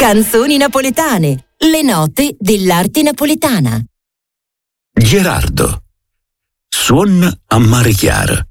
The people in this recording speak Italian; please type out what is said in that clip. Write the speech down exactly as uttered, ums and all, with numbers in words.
Canzoni napoletane, le note dell'arte napoletana. Gerardo. Suon a mare chiaro.